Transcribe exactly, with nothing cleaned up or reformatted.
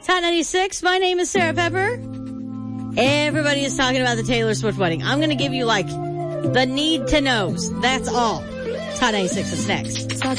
Hot ninety-six, my name is Sarah Pepper. Everybody is talking about the Taylor Swift wedding. I'm going to give you, like, the need to knows. That's all. It's Hot ninety-six is next.